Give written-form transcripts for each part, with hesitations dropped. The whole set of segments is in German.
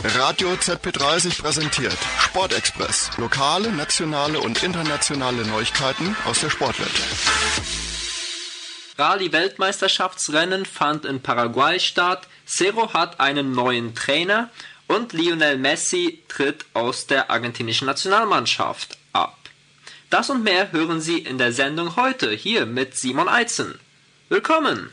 Radio ZP30 präsentiert Sportexpress. Lokale, nationale und internationale Neuigkeiten aus der Sportwelt. Rallye-Weltmeisterschaftsrennen fand in Paraguay statt, Cerro hat einen neuen Trainer und Lionel Messi tritt aus der argentinischen Nationalmannschaft ab. Das und mehr hören Sie in der Sendung heute hier mit Simon Eitzen. Willkommen!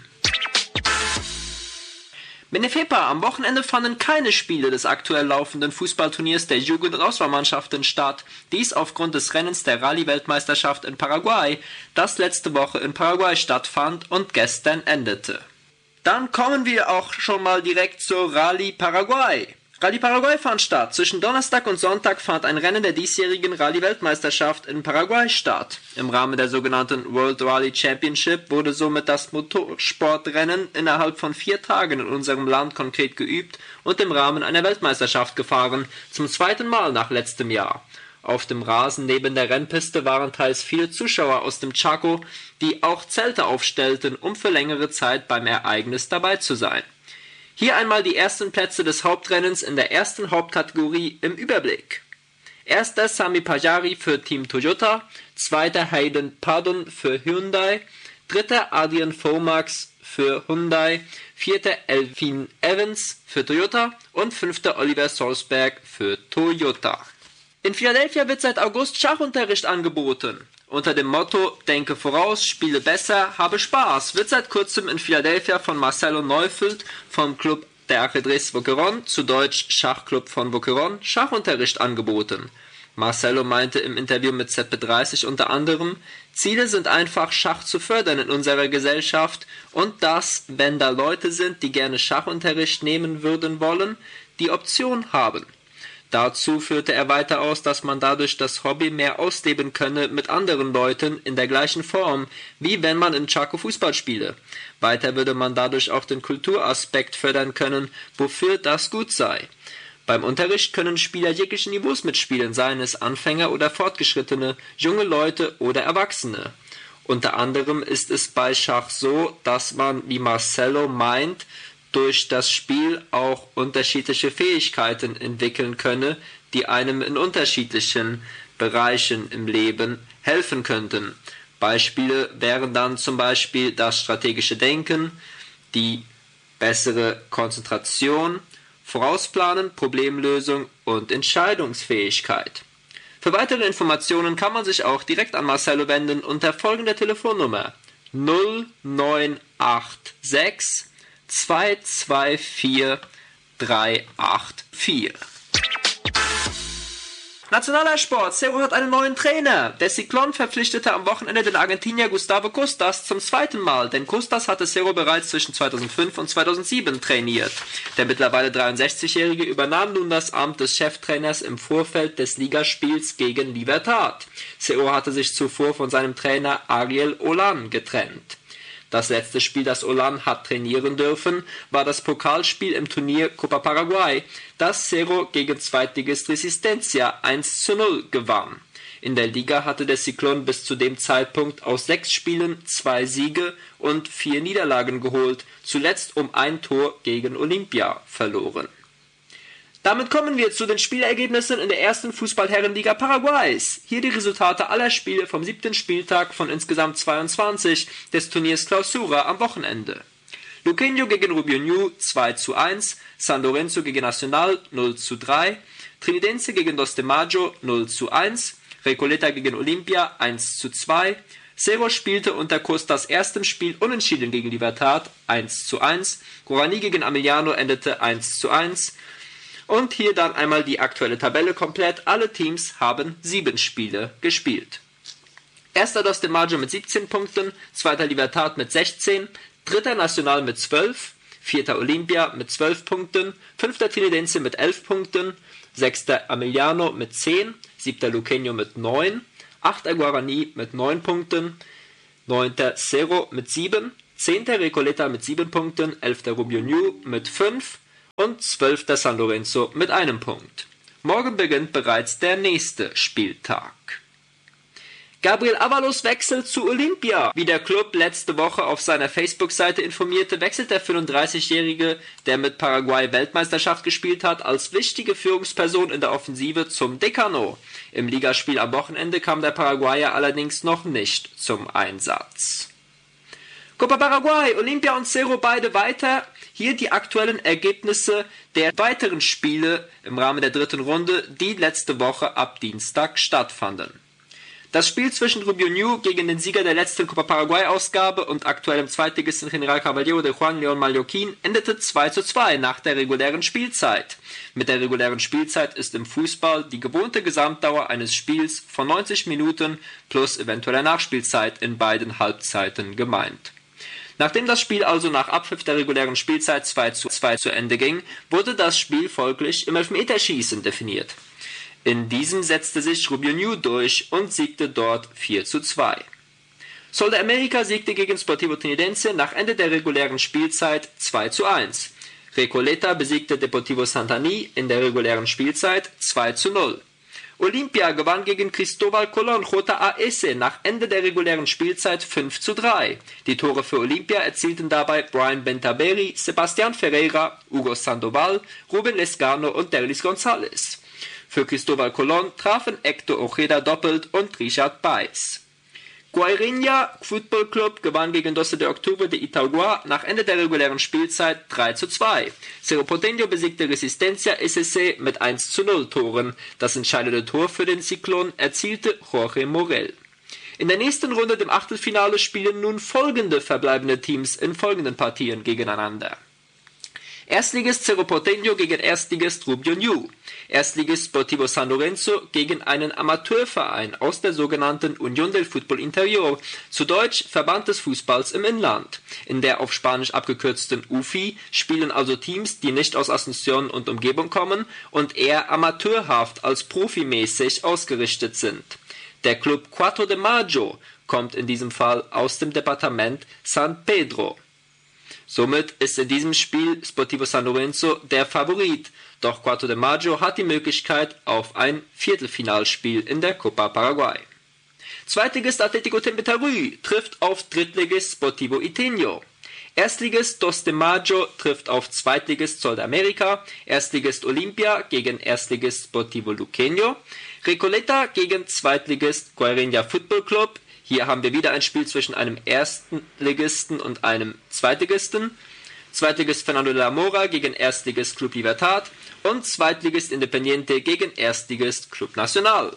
Benefepa, am Wochenende fanden keine Spiele des aktuell laufenden Fußballturniers der Jugend- und Auswahlmannschaften statt. Dies aufgrund des Rennens der Rallye-Weltmeisterschaft in Paraguay, das letzte Woche in Paraguay stattfand und gestern endete. Dann kommen wir auch schon mal direkt zur Rallye Paraguay. Rallye Paraguay fand statt. Zwischen Donnerstag und Sonntag fand ein Rennen der diesjährigen Rallye-Weltmeisterschaft in Paraguay statt. Im Rahmen der sogenannten World Rally Championship wurde somit das Motorsportrennen innerhalb von 4 Tagen in unserem Land konkret geübt und im Rahmen einer Weltmeisterschaft gefahren, zum zweiten Mal nach letztem Jahr. Auf dem Rasen neben der Rennpiste waren teils viele Zuschauer aus dem Chaco, die auch Zelte aufstellten, um für längere Zeit beim Ereignis dabei zu sein. Hier einmal die ersten Plätze des Hauptrennens in der ersten Hauptkategorie im Überblick. Erster Sami Pajari für Team Toyota, zweiter Hayden Pardon für Hyundai, dritter Adrian Vomax für Hyundai, vierter Elfin Evans für Toyota und fünfter Oliver Solsberg für Toyota. In Philadelphia wird seit August Schachunterricht angeboten. Unter dem Motto Denke voraus, spiele besser, habe Spaß wird seit kurzem in Philadelphia von Marcelo Neufeld vom Club der Ajedrez Boquerón, zu Deutsch Schachclub von Boquerón, Schachunterricht angeboten. Marcelo meinte im Interview mit ZP30 unter anderem, Ziele sind einfach, Schach zu fördern in unserer Gesellschaft und dass, wenn da Leute sind, die gerne Schachunterricht nehmen würden wollen, die Option haben. Dazu führte er weiter aus, dass man dadurch das Hobby mehr ausleben könne mit anderen Leuten in der gleichen Form, wie wenn man in Chaco Fußball spiele. Weiter würde man dadurch auch den Kulturaspekt fördern können, wofür das gut sei. Beim Unterricht können Spieler jeglichen Niveaus mitspielen, seien es Anfänger oder Fortgeschrittene, junge Leute oder Erwachsene. Unter anderem ist es bei Schach so, dass man, wie Marcelo meint, durch das Spiel auch unterschiedliche Fähigkeiten entwickeln könne, die einem in unterschiedlichen Bereichen im Leben helfen könnten. Beispiele wären dann zum Beispiel das strategische Denken, die bessere Konzentration, Vorausplanen, Problemlösung und Entscheidungsfähigkeit. Für weitere Informationen kann man sich auch direkt an Marcelo wenden unter folgender Telefonnummer 0986 224 384. Nationaler Sport. Cerro hat einen neuen Trainer. Der Ciclón verpflichtete am Wochenende den Argentinier Gustavo Costas zum zweiten Mal, denn Costas hatte Cerro bereits zwischen 2005 und 2007 trainiert. Der mittlerweile 63-Jährige übernahm nun das Amt des Cheftrainers im Vorfeld des Ligaspiels gegen Libertad. Cerro hatte sich zuvor von seinem Trainer Ariel Olan getrennt. Das letzte Spiel, das Olan hat trainieren dürfen, war das Pokalspiel im Turnier Copa Paraguay, das Cerro gegen Zweitligist Resistencia 1:0 gewann. In der Liga hatte der Ciclón bis zu dem Zeitpunkt aus 6 Spielen 2 Siege und 4 Niederlagen geholt, zuletzt um 1 Tor gegen Olimpia verloren. Damit kommen wir zu den Spielergebnissen in der ersten Fußballherrenliga Paraguays. Hier die Resultate aller Spiele vom 7. Spieltag von insgesamt 22 des Turniers Clausura am Wochenende. Luqueño gegen Rubio 2:1, San Lorenzo gegen Nacional 0:3, Trinidense gegen Dos de Mayo 0:1, Recoleta gegen Olimpia 1:2, Cerro spielte unter Costas erstem Spiel unentschieden gegen Libertad 1:1, Guaraní gegen Amiliano endete 1:1, und hier dann einmal die aktuelle Tabelle komplett. Alle Teams haben 7 Spiele gespielt. Erster Dos de Mayo mit 17 Punkten, zweiter Libertad mit 16, dritter Nacional mit 12, vierter Olimpia mit 12 Punkten, fünfter Trinidense mit 11 Punkten, sechster Amiliano mit 10, siebter Luqueño mit 9, achter Guaraní mit 9 Punkten, neunter Cerro mit 7, zehnter Recoleta mit 7 Punkten, elfter Rubio Ñu mit 5, und 12. San Lorenzo mit 1 Punkt. Morgen beginnt bereits der nächste Spieltag. Gabriel Avalos wechselt zu Olimpia. Wie der Club letzte Woche auf seiner Facebook-Seite informierte, wechselt der 35-Jährige, der mit Paraguay Weltmeisterschaft gespielt hat, als wichtige Führungsperson in der Offensive zum Decano. Im Ligaspiel am Wochenende kam der Paraguayer allerdings noch nicht zum Einsatz. Copa Paraguay, Olimpia und Cerro beide weiter. Hier die aktuellen Ergebnisse der weiteren Spiele im Rahmen der dritten Runde, die letzte Woche ab Dienstag stattfanden. Das Spiel zwischen Rubio Ñu gegen den Sieger der letzten Copa Paraguay-Ausgabe und aktuellem Zweitligisten General Caballero de Juan León Mallorquín endete 2:2 nach der regulären Spielzeit. Mit der regulären Spielzeit ist im Fußball die gewohnte Gesamtdauer eines Spiels von 90 Minuten plus eventueller Nachspielzeit in beiden Halbzeiten gemeint. Nachdem das Spiel also nach Abpfiff der regulären Spielzeit 2:2 zu Ende ging, wurde das Spiel folglich im Elfmeterschießen definiert. In diesem setzte sich Rubio Ñu durch und siegte dort 4:2. Sol de América siegte gegen Sportivo Trinidense nach Ende der regulären Spielzeit 2:1. Recoleta besiegte Deportivo Santaní in der regulären Spielzeit 2:0. Olimpia gewann gegen Cristóbal Colón JAS nach Ende der regulären Spielzeit 5:3. Die Tore für Olimpia erzielten dabei Brian Bentaberi, Sebastián Ferreira, Hugo Sandoval, Rubén Lezcano und Derlis González. Für Cristóbal Colón trafen Héctor Ojeda doppelt und Richard Baez. Guaireña Football Club gewann gegen 12 de Octubre de Itagua nach Ende der regulären Spielzeit 3:2. Cerro Porteño besiegte Resistencia SC mit 1:0 Toren. Das entscheidende Tor für den Cyclón erzielte Jorge Morel. In der nächsten Runde, dem Achtelfinale, spielen nun folgende verbleibende Teams in folgenden Partien gegeneinander. Erstligist Cerro Porteño gegen Erstligist Rubio Ñu. Erstligist Sportivo San Lorenzo gegen einen Amateurverein aus der sogenannten Unión del Fútbol Interior, zu Deutsch Verband des Fußballs im Inland. In der auf Spanisch abgekürzten UFI spielen also Teams, die nicht aus Asunción und Umgebung kommen und eher amateurhaft als profimäßig ausgerichtet sind. Der Club Cuatro de Mayo kommt in diesem Fall aus dem Departement San Pedro. Somit ist in diesem Spiel Sportivo San Lorenzo der Favorit, doch Cuatro de Mayo hat die Möglichkeit auf ein Viertelfinalspiel in der Copa Paraguay. Zweitligist Atlético Tembetarú trifft auf Drittligist Sportivo Iteño. Erstligist Dos de Mayo trifft auf Zweitligist Sol de América, Erstligist Olimpia gegen Erstligist Sportivo Luqueño, Recoleta gegen Zweitligist Guaireña Football Club. Hier haben wir wieder ein Spiel zwischen einem Erstligisten und einem Zweitligisten. Zweitligist Fernando de la Mora gegen Erstligist Club Libertad und Zweitligist Independiente gegen Erstligist Club Nacional.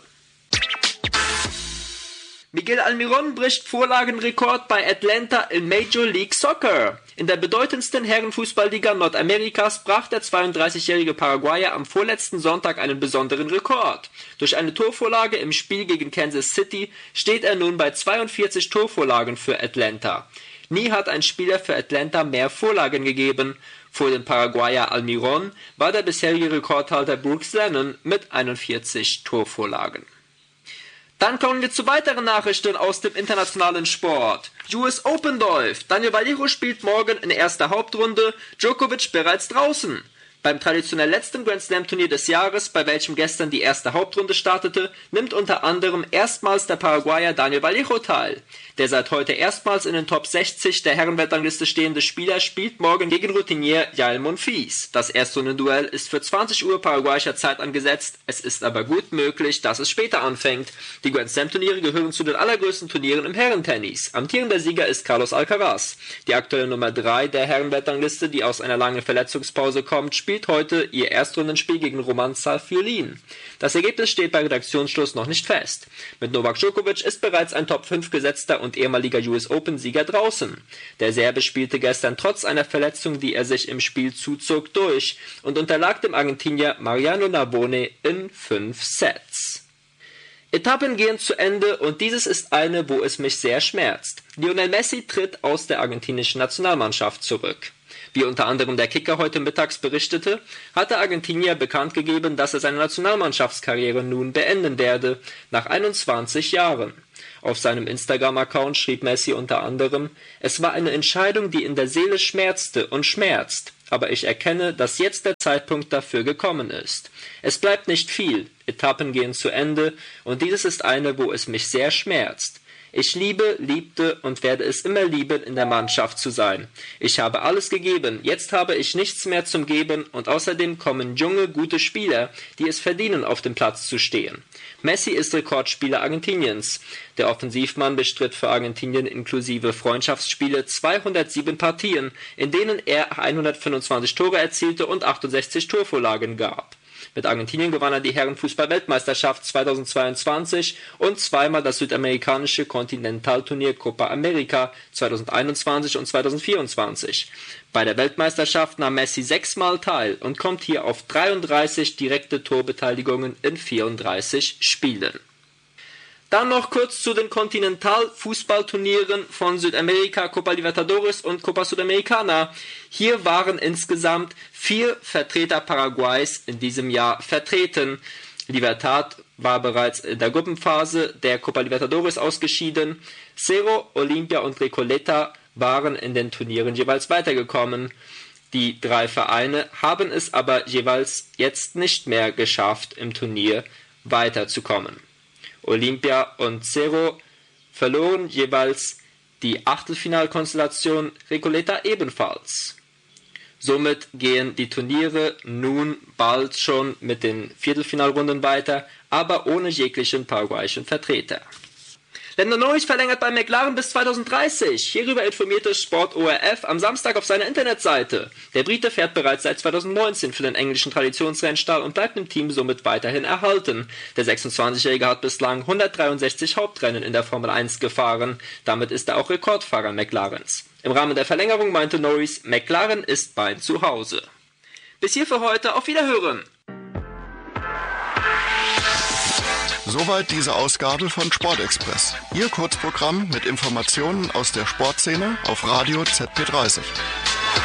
Miguel Almirón bricht Vorlagenrekord bei Atlanta in Major League Soccer. In der bedeutendsten Herrenfußballliga Nordamerikas brach der 32-jährige Paraguayer am vorletzten Sonntag einen besonderen Rekord. Durch eine Torvorlage im Spiel gegen Kansas City steht er nun bei 42 Torvorlagen für Atlanta. Nie hat ein Spieler für Atlanta mehr Vorlagen gegeben. Vor dem Paraguayer Almirón war der bisherige Rekordhalter Brooks Lennon mit 41 Torvorlagen. Dann kommen wir zu weiteren Nachrichten aus dem internationalen Sport. US Open läuft. Daniel Vallejo spielt morgen in erster Hauptrunde. Djokovic bereits draußen. Beim traditionell letzten Grand Slam Turnier des Jahres, bei welchem gestern die erste Hauptrunde startete, nimmt unter anderem erstmals der Paraguayer Daniel Vallejo teil. Der seit heute erstmals in den Top 60 der Herrenweltrangliste stehende Spieler spielt morgen gegen Routinier Yael Monfils. Das Erstrundenduell ist für 20 Uhr paraguayischer Zeit angesetzt. Es ist aber gut möglich, dass es später anfängt. Die Grand Slam Turniere gehören zu den allergrößten Turnieren im Herrentennis. Amtierender Sieger ist Carlos Alcaraz. Die aktuelle Nummer 3 der Herrenweltrangliste, die aus einer langen Verletzungspause kommt, spielt heute ihr Erstrundenspiel gegen Roman Safiullin. Das Ergebnis steht bei Redaktionsschluss noch nicht fest. Mit Novak Djokovic ist bereits ein Top-5-gesetzter und ehemaliger US Open-Sieger draußen. Der Serbe spielte gestern trotz einer Verletzung, die er sich im Spiel zuzog, durch und unterlag dem Argentinier Mariano Narbone in 5 Sets. Etappen gehen zu Ende und dieses ist eine, wo es mich sehr schmerzt. Lionel Messi tritt aus der argentinischen Nationalmannschaft zurück. Wie unter anderem der Kicker heute mittags berichtete, hat der Argentinier bekannt gegeben, dass er seine Nationalmannschaftskarriere nun beenden werde, nach 21 Jahren. Auf seinem Instagram-Account schrieb Messi unter anderem: „Es war eine Entscheidung, die in der Seele schmerzte und schmerzt. aber ich erkenne, dass jetzt der Zeitpunkt dafür gekommen ist. Es bleibt nicht viel, Etappen gehen zu Ende und dieses ist eine, wo es mich sehr schmerzt. Ich liebte und werde es immer lieben, in der Mannschaft zu sein. Ich habe alles gegeben, jetzt habe ich nichts mehr zum Geben und außerdem kommen junge, gute Spieler, die es verdienen, auf dem Platz zu stehen. Messi ist Rekordspieler Argentiniens. Der Offensivmann bestritt für Argentinien inklusive Freundschaftsspiele 207 Partien, in denen er 125 Tore erzielte und 68 Torvorlagen gab. Mit Argentinien gewann er die Herrenfußball-Weltmeisterschaft 2022 und zweimal das südamerikanische Kontinentalturnier Copa America 2021 und 2024. Bei der Weltmeisterschaft nahm Messi 6-mal teil und kommt hier auf 33 direkte Torbeteiligungen in 34 Spielen. Dann noch kurz zu den Kontinentalfußballturnieren von Südamerika, Copa Libertadores und Copa Sudamericana. Hier waren insgesamt 4 Vertreter Paraguays in diesem Jahr vertreten. Libertad war bereits in der Gruppenphase der Copa Libertadores ausgeschieden. Cerro, Olimpia und Recoleta waren in den Turnieren jeweils weitergekommen. Die 3 Vereine haben es aber jeweils jetzt nicht mehr geschafft, im Turnier weiterzukommen. Olimpia und Cerro verloren jeweils die Achtelfinalkonstellation, Recoleta ebenfalls. Somit gehen die Turniere nun bald schon mit den Viertelfinalrunden weiter, aber ohne jeglichen paraguayischen Vertreter. Lando Norris verlängert bei McLaren bis 2030. Hierüber informierte Sport ORF am Samstag auf seiner Internetseite. Der Brite fährt bereits seit 2019 für den englischen Traditionsrennstall und bleibt im Team somit weiterhin erhalten. Der 26-Jährige hat bislang 163 Hauptrennen in der Formel 1 gefahren. Damit ist er auch Rekordfahrer McLarens. Im Rahmen der Verlängerung meinte Norris, McLaren ist mein Zuhause. Bis hier für heute, auf Wiederhören! Soweit diese Ausgabe von Sportexpress. Ihr Kurzprogramm mit Informationen aus der Sportszene auf Radio ZP30.